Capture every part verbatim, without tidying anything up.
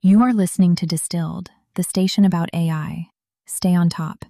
You are listening to Distilled, the station about A I. Stay on top.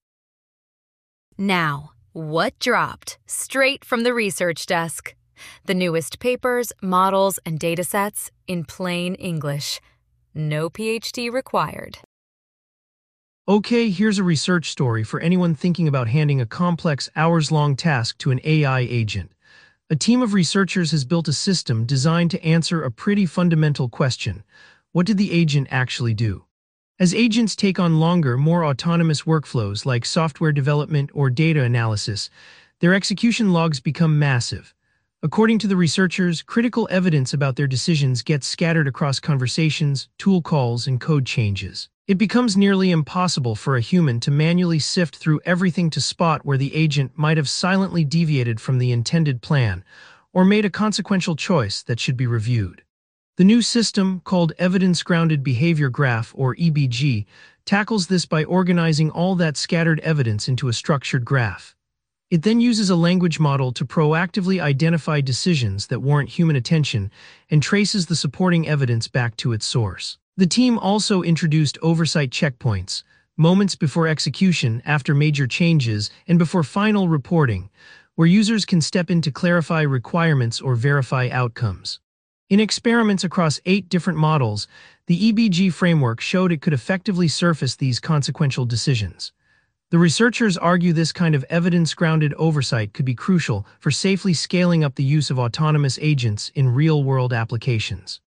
Now, what dropped straight from the research desk? The newest papers, models, and datasets in plain English. No P H D required. Okay, here's a research story for anyone thinking about handing a complex hours-long task to an A I agent. A team of researchers has built a system designed to answer a pretty fundamental question. What did the agent actually do? As agents take on longer, more autonomous workflows like software development or data analysis, their execution logs become massive. According to the researchers, critical evidence about their decisions gets scattered across conversations, tool calls, and code changes. It becomes nearly impossible for a human to manually sift through everything to spot where the agent might have silently deviated from the intended plan or made a consequential choice that should be reviewed. The new system, called Evidence-Grounded Behavior Graph, or E B G, tackles this by organizing all that scattered evidence into a structured graph. It then uses a language model to proactively identify decisions that warrant human attention and traces the supporting evidence back to its source. The team also introduced oversight checkpoints, moments before execution, after major changes, and before final reporting, where users can step in to clarify requirements or verify outcomes. In experiments across eight different models, the E B G framework showed it could effectively surface these consequential decisions. The researchers argue this kind of evidence-grounded oversight could be crucial for safely scaling up the use of autonomous agents in real-world applications.